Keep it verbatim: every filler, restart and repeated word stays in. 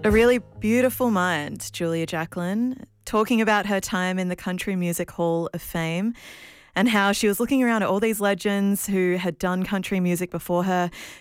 A really beautiful mind, Julia Jacklin, talking about her time in the Country Music Hall of Fame and how she was looking around at all these legends who had done country music before her,